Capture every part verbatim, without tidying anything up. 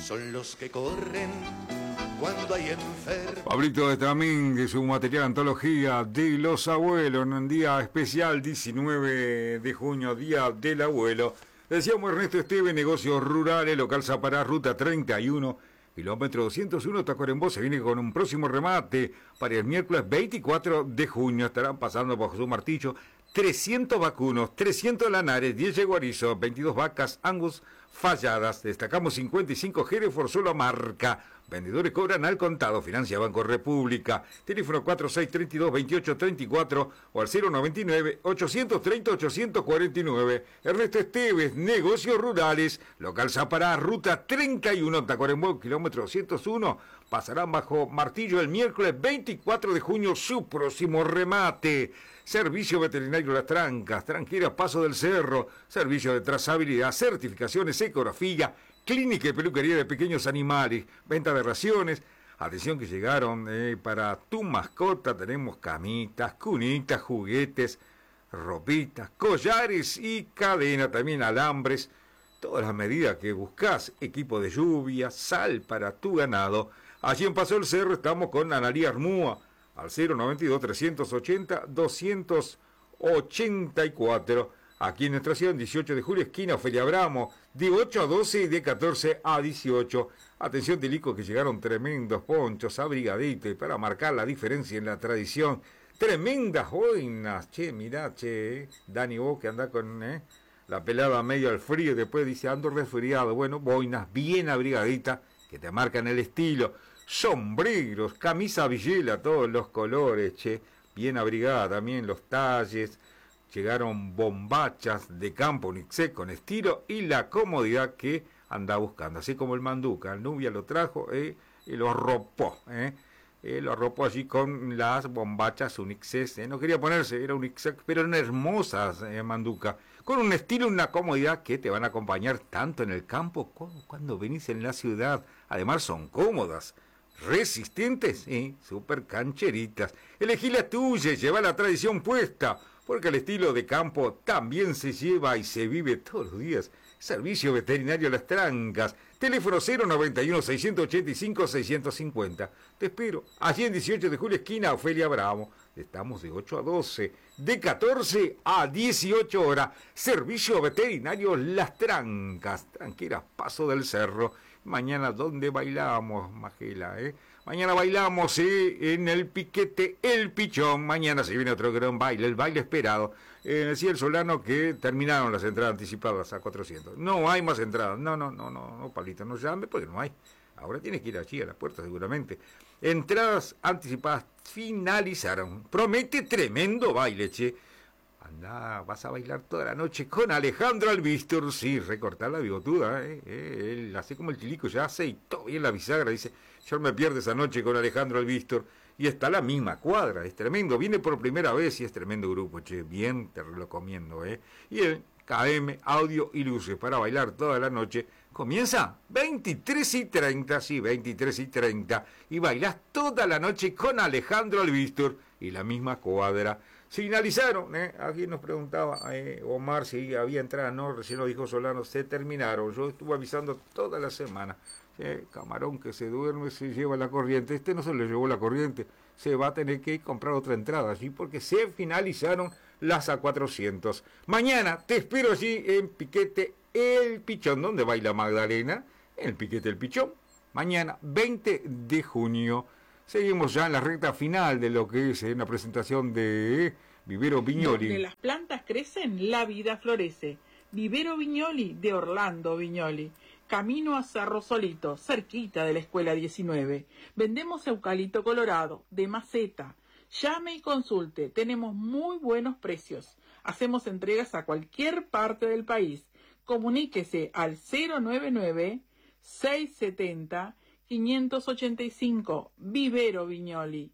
son los que corren cuando hay enfermos. Pablito de Tramín, de su material Antología de los Abuelos, en un día especial, diecinueve de junio, Día del Abuelo. Decíamos Ernesto Esteve, negocios rurales, local Zapará, ruta treinta y uno, kilómetro doscientos uno, Tacuarembó. Se viene con un próximo remate para el miércoles veinticuatro de junio. Estarán pasando bajo su martillo trescientos vacunos, trescientos lanares, diez yeguarizos, veintidós vacas Angus falladas. Destacamos cincuenta y cinco Hereford, solo marca. Vendedores cobran al contado. Financia Banco República. Teléfono cuatro seis tres dos, dos ocho tres cuatro o al cero noventa y nueve, ochocientos treinta, ochocientos cuarenta y nueve. Ernesto Esteves, negocios rurales, local Zapará, ruta treinta y uno, Tacuarembó, kilómetro doscientos uno. Pasarán bajo martillo el miércoles veinticuatro de junio su próximo remate. Servicio Veterinario Las Trancas, Tranqueras Paso del Cerro, servicio de trazabilidad, certificaciones, ecografía, clínica y peluquería de pequeños animales, venta de raciones. Atención que llegaron eh, para tu mascota, tenemos camitas, cunitas, juguetes, ropitas, collares y cadena, también alambres, todas las medidas que buscas, equipo de lluvia, sal para tu ganado. Allí en Paso del Cerro estamos con Analía Armúa, al cero noventa y dos, trescientos ochenta, doscientos ochenta y cuatro. Aquí en nuestra ciudad, dieciocho de julio, esquina Ofelia Abramo, de ocho a doce y de catorce a dieciocho. Atención, Tilico, que llegaron tremendos ponchos, abrigaditos, y para marcar la diferencia en la tradición. Tremendas boinas. Che, mirá, che, eh. Dani, vos que andás con eh, la pelada medio al frío, y después dice, ando resfriado. Bueno, boinas bien abrigaditas, que te marcan el estilo. Sombreros, camisa villela, todos los colores, che, bien abrigada también, los talles. Llegaron bombachas de campo Nixé con estilo y la comodidad que anda buscando, así como el Manduca. El Nubia lo trajo eh, y lo arropó, eh, eh, lo arropó allí con las bombachas Unixes. Eh. No quería ponerse, era Unixes, pero eran hermosas, eh, Manduca, con un estilo y una comodidad que te van a acompañar tanto en el campo como cuando venís en la ciudad. Además son cómodas, resistentes y súper cancheritas. Elegí la tuya y lleva la tradición puesta, porque el estilo de campo también se lleva y se vive todos los días. Servicio Veterinario Las Trancas. Teléfono cero noventa y uno, seiscientos ochenta y cinco, seiscientos cincuenta. Te espero allí en dieciocho de julio, esquina Ofelia Bravo. Estamos de ocho a doce, de catorce a dieciocho horas. Servicio Veterinario Las Trancas. Tranqueras Paso del Cerro. Mañana, ¿dónde bailamos, Magela? Eh? Mañana bailamos eh, en el piquete El Pichón. Mañana se viene otro gran baile, el baile esperado. En el Ciel Solano, que terminaron las entradas anticipadas a cuatrocientos. No hay más entradas. No, no, no, no, no, Palito, no llame porque no hay. Ahora tienes que ir allí a la puerta seguramente. Entradas anticipadas finalizaron. Promete tremendo baile, che. Andá, vas a bailar toda la noche con Alejandro Albistur. Sí, recortar la bigotuda, ¿eh? eh él hace como el Tilico, ya aceitó bien la bisagra. Dice, yo me pierdo esa noche con Alejandro Albistur. Y está la misma cuadra, es tremendo. Viene por primera vez y es tremendo grupo, che. Bien, te lo recomiendo, ¿eh? Y el K M, audio y luces para bailar toda la noche. Comienza veintitrés y treinta, sí, veintitrés y treinta. Y bailás toda la noche con Alejandro Albistur y la misma cuadra. Finalizaron, ¿eh? Alguien nos preguntaba, eh, Omar, si había entrada. No, recién lo dijo Solano, se terminaron. Yo estuve avisando toda la semana. Eh, camarón que se duerme se lleva la corriente. Este no se le llevó la corriente, se va a tener que comprar otra entrada allí porque se finalizaron las a cuatrocientos. Mañana te espero allí en Piquete El Pichón, donde baila Magdalena, en el Piquete El Pichón. Mañana veinte de junio. Seguimos ya en la recta final de lo que es eh, una presentación de Vivero Viñoli. Donde las plantas crecen, la vida florece. Vivero Viñoli de Orlando Viñoli. Camino a Cerro Solito, cerquita de la Escuela diecinueve. Vendemos eucalipto colorado, de maceta. Llame y consulte, tenemos muy buenos precios. Hacemos entregas a cualquier parte del país. Comuníquese al cero noventa y nueve, seiscientos setenta, quinientos ochenta y cinco. Vivero Viñoli.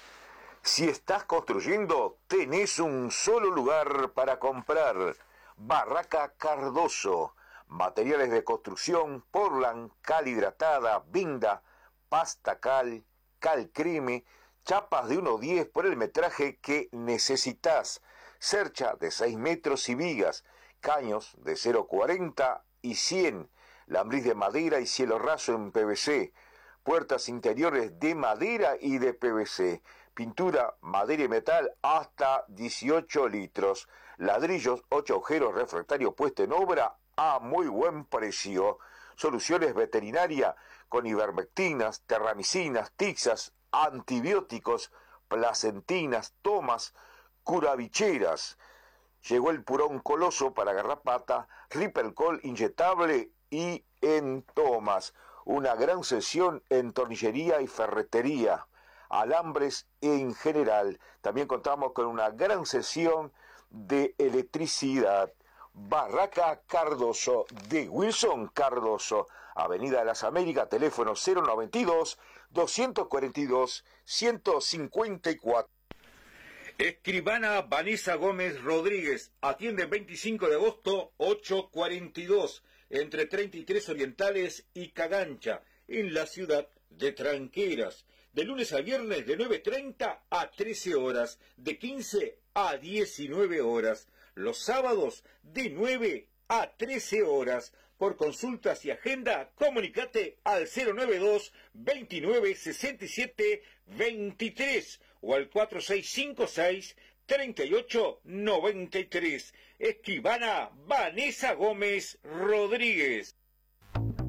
Si estás construyendo, tenés un solo lugar para comprar. Barraca Cardoso. Materiales de construcción, Portland, cal hidratada, Vinda, pasta cal, cal creme, chapas de uno diez por el metraje que necesitas, cercha de seis metros y vigas, caños de cero cuarenta y cien, lambriz de madera y cielo raso en P V C, puertas interiores de madera y de P V C, pintura, madera y metal hasta dieciocho litros, ladrillos, ocho agujeros, refractario puesto en obra a muy buen precio, soluciones veterinaria con ivermectinas, terramicinas, tixas, antibióticos, placentinas, tomas, curavicheras. Llegó el purón coloso para garrapata, Ripelcol inyectable y en tomas. Una gran sesión en tornillería y ferretería, alambres en general. También contamos con una gran sesión de electricidad. Barraca Cardoso, de Wilson Cardoso, Avenida de las Américas, teléfono cero noventa y dos, doscientos cuarenta y dos, ciento cincuenta y cuatro. Escribana Vanessa Gómez Rodríguez, atiende el veinticinco de agosto, ochocientos cuarenta y dos, entre treinta y tres Orientales y Cagancha, en la ciudad de Tranqueras. De lunes a viernes de nueve treinta a trece horas, de quince a diecinueve horas. Los sábados de nueve a trece horas. Por consultas y agenda, comunicate al cero noventa y dos, veintinueve, sesenta y siete, veintitrés o al cuatro seis cinco seis, treinta y ocho, noventa y tres. Escribana Vanessa Gómez Rodríguez.